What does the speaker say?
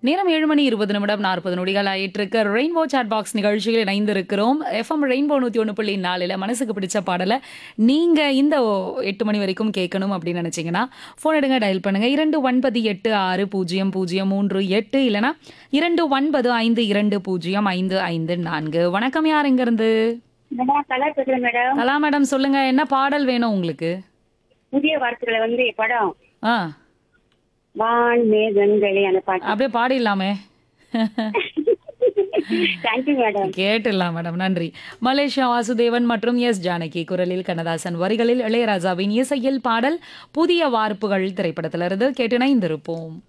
நேரம் 7 மணி 20 நிமிடம் 40 நொடிகள் ஆயிட்டிருக்கு. ரெயின்போ சாட் பாக்ஸ் நிகழ்ச்சியில் இணைந்திருக்கிறோம். எஃப்எம் ரெயின்போ 101.4ல மனசுக்கு பிடிச்ச பாடலை நீங்க இந்த 8 மணி வரைக்கும் கேட்கணும் அப்படின்னு நினைச்சீங்கன்னா ஃபோன் எடுங்க, டயல் பண்ணுங்க 29860038 இல்லைன்னா 2952055554. வணக்கம், யார் எங்க இருந்து? மேடம் கலா பேசுறேன் மேடம். கலா மேடம், சொல்லுங்க, என்ன பாடல் வேணும் உங்களுக்கு? புதிய வார்த்தைகளை படம் ஆ, வான் மேகங்களே அந்த பாட்டு. அப்படியே பாடிடலாமே. Thank you madam. கேட்டுடலாம் மேடம், நன்றி. மலேசியா வாசுதேவன் மற்றும் எஸ் ஜானகி குரலில், கண்ணதாசன் வரிகளில், இளையராஜாவின் இசையில் பாடல் புதிய வார்ப்புகள் திரைப்படத்திலிருந்து கேட்டு இணைந்திருப்போம்.